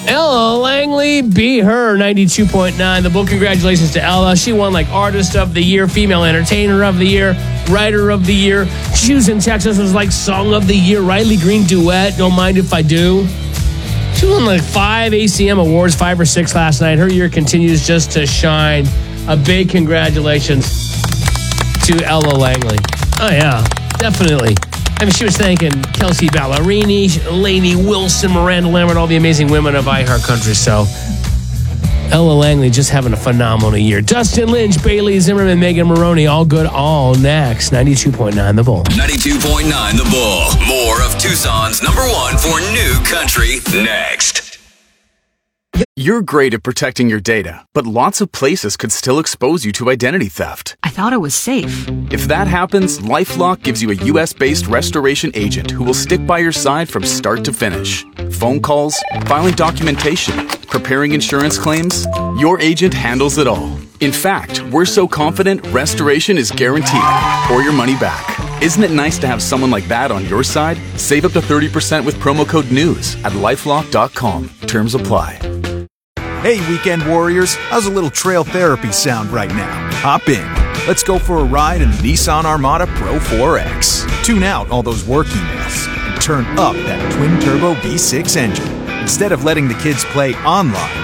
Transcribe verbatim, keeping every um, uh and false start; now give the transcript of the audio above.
Ella Langley, Be Her, ninety-two point nine. The Bull, congratulations to Ella. She won like Artist of the Year, Female Entertainer of the Year, Writer of the Year. Houston, Texas was like Song of the Year, Riley Green Duet, Don't Mind If I Do. She won like five A C M awards, five or six last night. Her year continues just to shine. A big congratulations to Ella Langley. Oh, yeah, definitely. I mean, she was thanking Kelsey Ballerini, Lainey Wilson, Miranda Lambert, all the amazing women of iHeartCountry. So, Ella Langley just having a phenomenal year. Dustin Lynch, Bailey Zimmerman, Megan Maroney, all good, all next. ninety-two point nine The Bull. ninety-two point nine The Bull. More of Tucson's number one for new country next. You're great at protecting your data, but lots of places could still expose you to identity theft. I thought it was safe. If that happens, LifeLock gives you a U S-based restoration agent who will stick by your side from start to finish. Phone calls, filing documentation, preparing insurance claims, your agent handles it all. In fact, we're so confident restoration is guaranteed or your money back. Isn't it nice to have someone like that on your side? Save up to thirty percent with promo code NEWS at lifelock dot com. Terms apply. Hey, weekend warriors, how's a little trail therapy sound right now? Hop in. Let's go for a ride in the Nissan Armada Pro four X. Tune out all those work emails and turn up that twin-turbo V six engine. Instead of letting the kids play online,